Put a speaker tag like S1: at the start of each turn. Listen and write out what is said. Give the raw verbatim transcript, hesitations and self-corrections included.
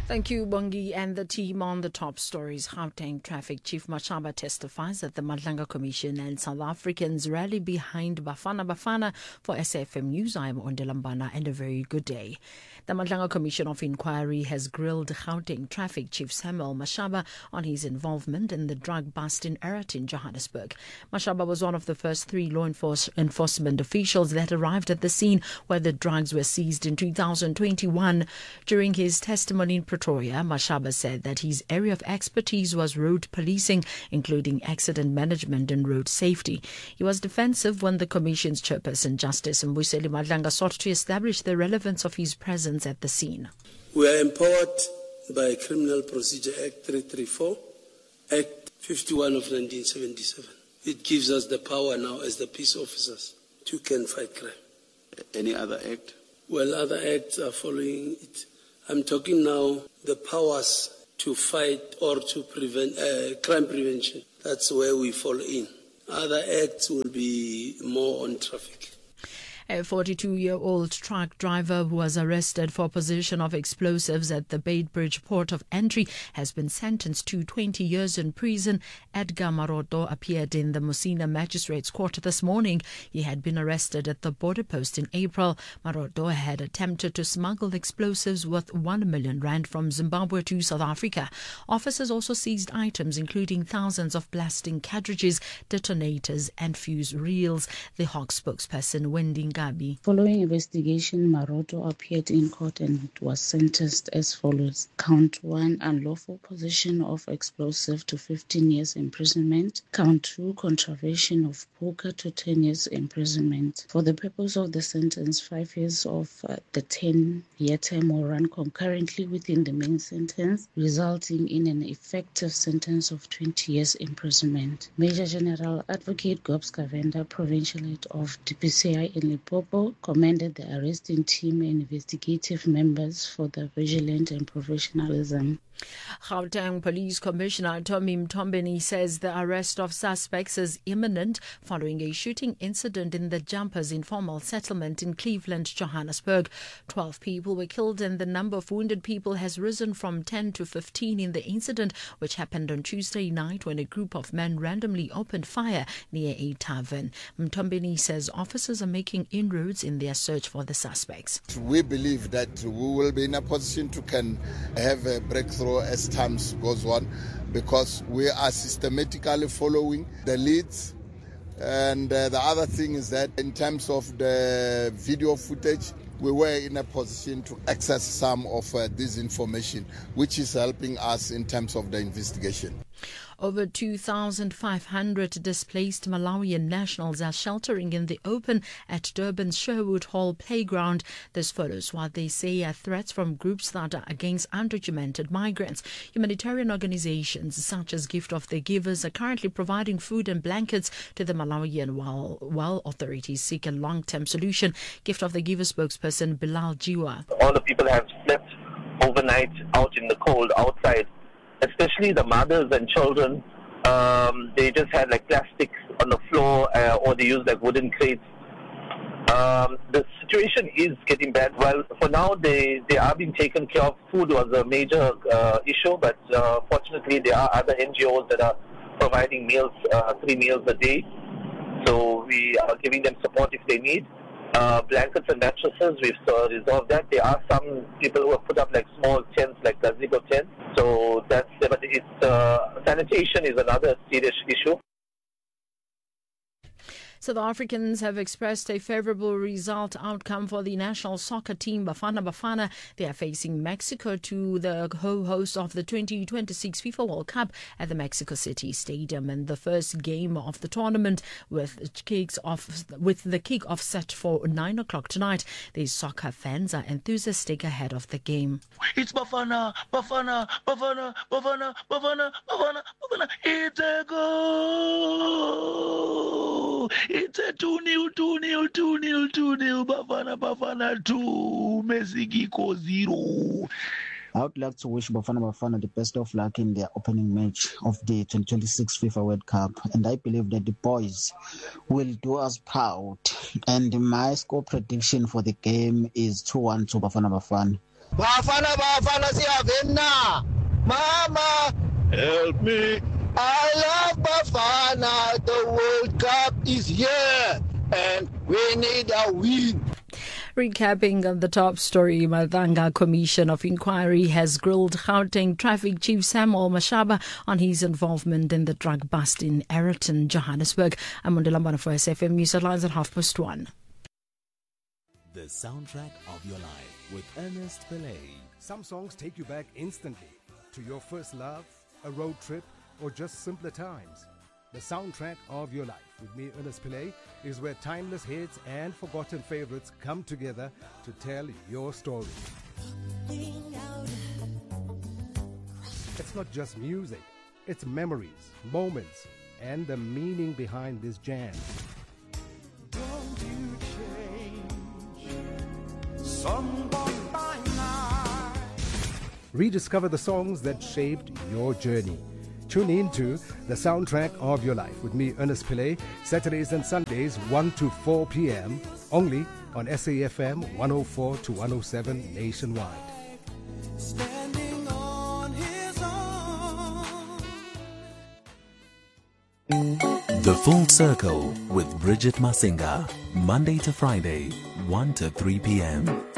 S1: Thank you, Bongi and the team. On the top stories, Gauteng Traffic Chief Mashaba testifies that the Madlanga Commission and South Africans rally behind Bafana Bafana. For S A F M News, I am Ondelambana, and a very good day. The Madlanga Commission of Inquiry has grilled Gauteng Traffic Chief Samuel Mashaba on his involvement in the drug bust in Errett in Johannesburg. Mashaba was one of the first three law enforce- enforcement officials that arrived at the scene where the drugs were seized in two thousand twenty-one. During his testimony in Pretoria, Mashaba said that his area of expertise was road policing, including accident management and road safety. He was defensive when the Commission's chairperson, Justice Mbuseli Madlanga, sought to establish the relevance of his presence at the scene.
S2: We are empowered by Criminal Procedure Act three thirty-four, Act fifty-one of nineteen seventy-seven. It gives us the power now as the peace officers to can fight crime.
S3: Any other act?
S2: Well, other acts are following it. I'm talking now the powers to fight or to prevent uh, crime prevention. That's where we fall in. Other acts will be more on traffic.
S1: A forty-two-year-old truck driver who was arrested for possession of explosives at the Beitbridge port of entry has been sentenced to twenty years in prison. Edgar Maroto appeared in the Musina Magistrates Court this morning. He had been arrested at the border post in April. Maroto had attempted to smuggle explosives worth one million rand from Zimbabwe to South Africa. Officers also seized items including thousands of blasting cartridges, detonators and fuse reels. The Hawk spokesperson, Wendy Gabi.
S4: Following investigation, Maroto appeared in court and was sentenced as follows. Count one, unlawful possession of explosive to fifteen years imprisonment. Count two, contravention of poker to ten years imprisonment. For the purpose of the sentence, five years of uh, the ten-year term will run concurrently within the main sentence, resulting in an effective sentence of twenty years imprisonment. Major General Advocate Gobs Kavenda, Provincial Head of D P C I in Popo, commended the arresting team and investigative members for their vigilance and professionalism.
S1: Gauteng Police Commissioner Tommy Mtombeni says the arrest of suspects is imminent following a shooting incident in the Jumpers informal settlement in Cleveland, Johannesburg. Twelve people were killed and the number of wounded people has risen from ten to fifteen in the incident, which happened on Tuesday night when a group of men randomly opened fire near a tavern. Mtombeni says officers are making inroads in their search for the suspects.
S5: We believe that we will be in a position to can have a breakthrough as time goes on, because we are systematically following the leads. And uh, the other thing is that in terms of the video footage, we were in a position to access some of uh, this information, which is helping us in terms of the investigation.
S1: Over two thousand five hundred displaced Malawian nationals are sheltering in the open at Durban's Sherwood Hall playground. This follows what they say are threats from groups that are against undocumented migrants. Humanitarian organizations such as Gift of the Givers are currently providing food and blankets to the Malawian while, while authorities seek a long-term solution. Gift of the Givers spokesperson Bilal Jiwa.
S6: All the people have slept overnight out in the cold outside. Especially the mothers and children, um, they just had like plastic on the floor uh, or they used like wooden crates. Um, the situation is getting bad. Well, for now, they, they are being taken care of. Food was a major uh, issue, but uh, fortunately there are other N G Os that are providing meals, uh, three meals a day. So we are giving them support if they need. Uh, blankets and mattresses, we've uh, resolved that. There are some people who have put up like small tents, like gazebo tents. So that's, but it's, uh, sanitation is another serious issue.
S1: South Africans have expressed a favourable result outcome for the national soccer team Bafana Bafana. They are facing Mexico to the co-host of the twenty twenty-six FIFA World Cup at the Mexico City Stadium, and the first game of the tournament with kicks off with the kick-off set for nine o'clock tonight. These soccer fans are enthusiastic ahead of the game.
S7: It's Bafana, Bafana, Bafana, Bafana, Bafana, Bafana, Bafana. It's a goal. It's a two nil, two nil, two nil, two nil, Bafana, Bafana two, Mexico zero.
S8: I would like to wish Bafana Bafana the best of luck in their opening match of the twenty twenty-six FIFA World Cup. And I believe that the boys will do us proud. And my score prediction for the game is two one to Bafana Bafana.
S9: Bafana Bafana Siavena. Mama, help me. I love Bafana. The World Cup is here and we need a win.
S1: Recapping on the top story, Malanga Commission of Inquiry has grilled Gauteng Traffic Chief Samuel Mashaba on his involvement in the drug bust in Ayrton, Johannesburg. I'm Mondela for S F M News Headlines at half past one.
S10: The soundtrack of your life with Ernest Pillay.
S11: Some songs take you back instantly to your first love, a road trip, or just simpler times. The soundtrack of your life with me, Ernest Pillay, is where timeless hits and forgotten favorites come together to tell your story. It's not just music, it's memories, moments, and the meaning behind this jam.
S12: Don't you change someone by night.
S11: Rediscover the songs that shaped your journey. Tune in to The Soundtrack of Your Life with me, Ernest Pillay, Saturdays and Sundays, one to four p.m., only on S A F M one oh four to one oh seven nationwide.
S12: Standing on his
S10: own. The Full Circle with Bridget Masinga, Monday to Friday, one to three p.m.